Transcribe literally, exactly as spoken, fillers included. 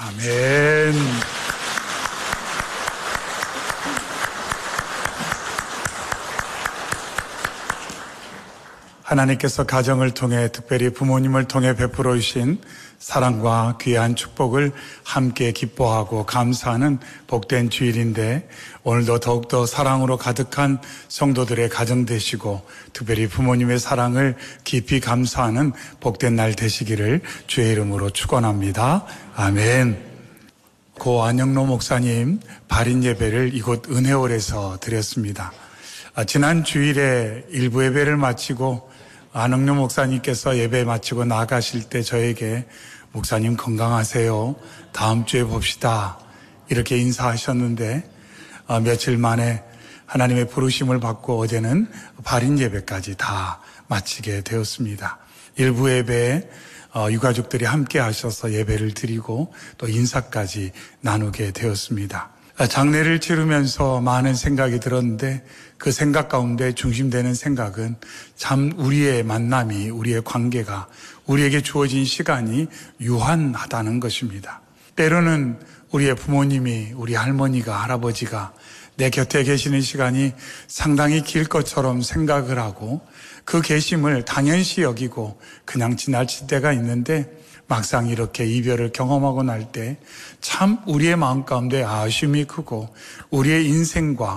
아멘. 하나님께서 가정을 통해 특별히 부모님을 통해 베풀어 주신 사랑과 귀한 축복을 함께 기뻐하고 감사하는 복된 주일인데 오늘도 더욱더 사랑으로 가득한 성도들의 가정 되시고 특별히 부모님의 사랑을 깊이 감사하는 복된 날 되시기를 주의 이름으로 축원합니다. 아멘. 고 안영로 목사님 발인 예배를 이곳 은혜홀에서 드렸습니다. 지난 주일에 일부 예배를 마치고 안영로 목사님께서 예배 마치고 나가실 때 저에게 목사님 건강하세요. 다음 주에 봅시다. 이렇게 인사하셨는데 며칠 만에 하나님의 부르심을 받고 어제는 발인 예배까지 다 마치게 되었습니다. 일부 예배에 유가족들이 함께 하셔서 예배를 드리고 또 인사까지 나누게 되었습니다. 장례를 치르면서 많은 생각이 들었는데 그 생각 가운데 중심되는 생각은 참 우리의 만남이, 우리의 관계가, 우리에게 주어진 시간이 유한하다는 것입니다. 때로는 우리의 부모님이, 우리 할머니가, 할아버지가 내 곁에 계시는 시간이 상당히 길 것처럼 생각을 하고 그 계심을 당연시 여기고 그냥 지나칠 때가 있는데 막상 이렇게 이별을 경험하고 날 때 참 우리의 마음 가운데 아쉬움이 크고 우리의 인생과